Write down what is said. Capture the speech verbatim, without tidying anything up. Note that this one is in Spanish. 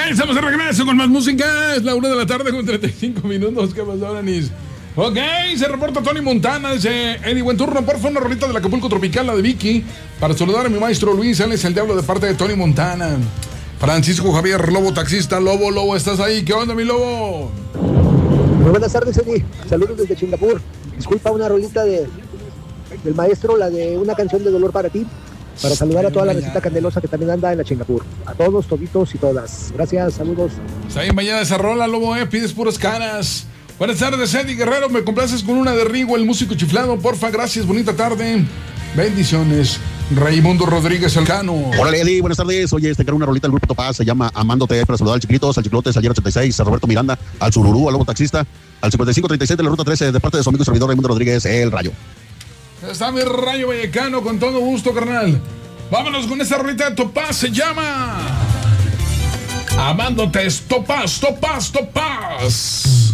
estamos de regreso con más música. Es la una de la tarde con treinta y cinco minutos. ¿Qué pasó, Aranis? Ok, se reporta Tony Montana. Dice Eddie, buen turno, porfa, una rolita del Acapulco Tropical, la de Vicky, para saludar a mi maestro Luis. Él es el diablo de parte de Tony Montana. Francisco Javier Lobo, taxista. Lobo, Lobo, ¿estás ahí? ¿Qué onda, mi Lobo? Muy buenas tardes, Eddie. Saludos desde Singapur. Disculpa, una rolita de, del maestro, la de una canción de dolor para ti, para saludar a toda la receta candelosa que también anda en la Singapur. A todos, toditos y todas. Gracias, saludos. Está bien, mañana esa rola, Lobo, eh. Pides puras caras. Buenas tardes, Eddie Guerrero. Me complaces con una de Rigo, el músico chiflado. Porfa, gracias, bonita tarde. Bendiciones. Raimundo Rodríguez Elcano. Hola, Eddie, buenas tardes. Oye, este que era una rolita del grupo Topaz, se llama Amándote, para saludar al Chiquilitos, al Chiclotes, al Hierro ochenta y seis, a Roberto Miranda, al Sururú, al Lobo Taxista, al cincuenta y cinco treinta y seis de la Ruta trece, de parte de su amigo y servidor Raimundo Rodríguez, El Rayo. Está mi Rayo Vallecano, con todo gusto, carnal. Vámonos con esta rolita de Topaz, se llama Amándote, Topaz, Topaz, Topaz.